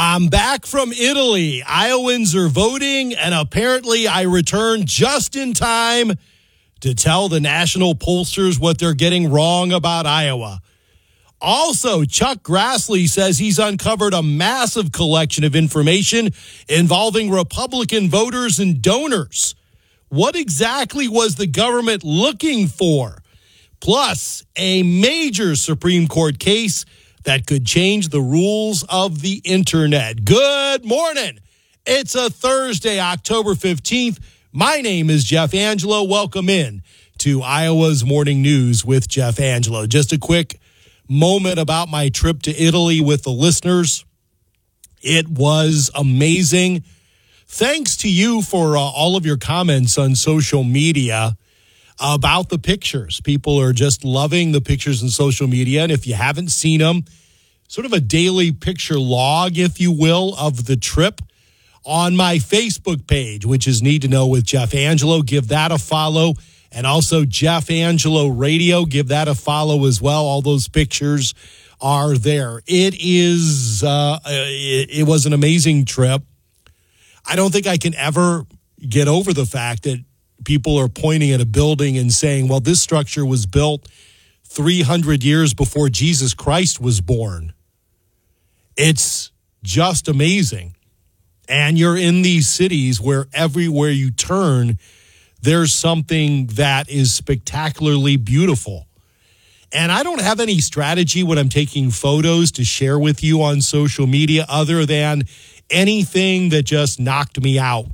I'm back from Italy. Iowans are voting, and apparently I returned just in time to tell the national pollsters what they're getting wrong about Iowa. Also, Chuck Grassley says he's uncovered a massive collection of information involving Republican voters and donors. What exactly was the government looking for? Plus, a major Supreme Court case that could change the rules of the internet. Good morning. It's a Thursday, October 15th. My name is Jeff Angelo. Welcome in to Iowa's Morning News with Jeff Angelo. Just a quick moment about my trip to Italy with the listeners. It was amazing. Thanks to you for all of your comments on social media about the pictures. People are just loving the pictures on social media. And if you haven't seen them, sort of a daily picture log, if you will, of the trip on my Facebook page, which is Need to Know with Jeff Angelo. Give that a follow. And also Jeff Angelo Radio. Give that a follow as well. All those pictures are there. It was an amazing trip. I don't think I can ever get over the fact that people are pointing at a building and saying, well, this structure was built 300 years before Jesus Christ was born. It's just amazing. And you're in these cities where everywhere you turn, there's something that is spectacularly beautiful. And I don't have any strategy when I'm taking photos to share with you on social media other than anything that just knocked me out.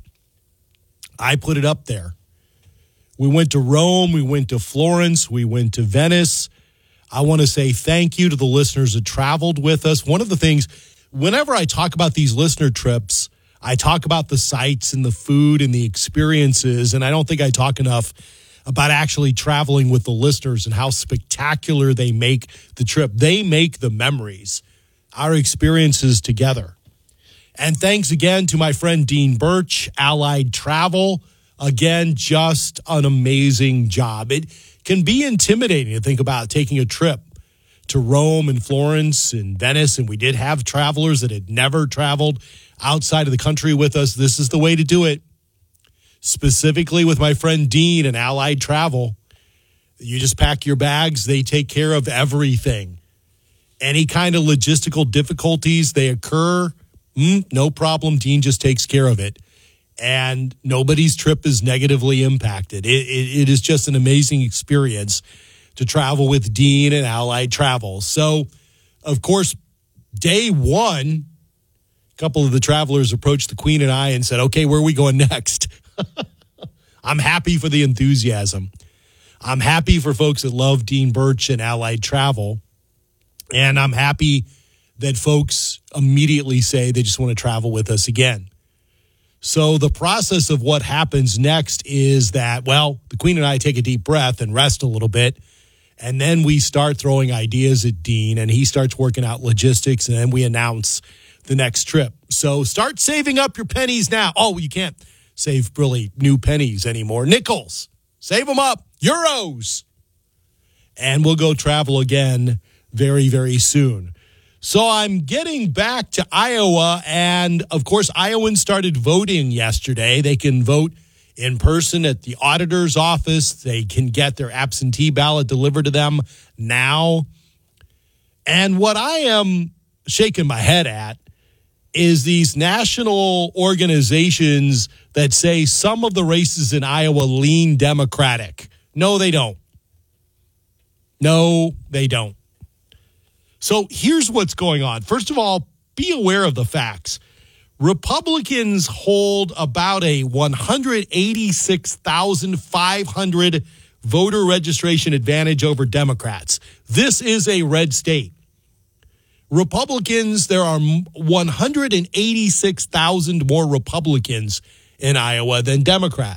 I put it up there. We went to Rome, we went to Florence, we went to Venice. I want to say thank you to the listeners that traveled with us. One of the things, whenever I talk about these listener trips, I talk about the sights and the food and the experiences, and I don't think I talk enough about actually traveling with the listeners and how spectacular they make the trip. They make the memories, our experiences together. And thanks again to my friend Dean Birch, Allied Travel. Again, just an amazing job. It can be intimidating to think about taking a trip to Rome and Florence and Venice, and we did have travelers that had never traveled outside of the country with us. This is the way to do it. Specifically with my friend Dean and Allied Travel. You just pack your bags. They take care of everything. Any kind of logistical difficulties they occur, no problem. Dean just takes care of it. And nobody's trip is negatively impacted. It is just an amazing experience to travel with Dean and Allied Travel. So, of course, day one, a couple of the travelers approached the Queen and I and said, okay, where are we going next? I'm happy for the enthusiasm. I'm happy for folks that love Dean Birch and Allied Travel. And I'm happy that folks immediately say they just want to travel with us again. So the process of what happens next is that, well, the Queen and I take a deep breath and rest a little bit. And then we start throwing ideas at Dean, and he starts working out logistics, and then we announce the next trip. So start saving up your pennies now. Oh, you can't save really new pennies anymore. Nickels. Save them up. Euros. And we'll go travel again very, very soon. So I'm getting back to Iowa, and, of course, Iowans started voting yesterday. They can vote in person at the auditor's office. They can get their absentee ballot delivered to them now. And what I am shaking my head at is these national organizations that say some of the races in Iowa lean Democratic. No, they don't. No, they don't. So here's what's going on. First of all, be aware of the facts. Republicans hold about a 186,500 voter registration advantage over Democrats. This is a red state. Republicans, there are 186,000 more Republicans in Iowa than Democrats.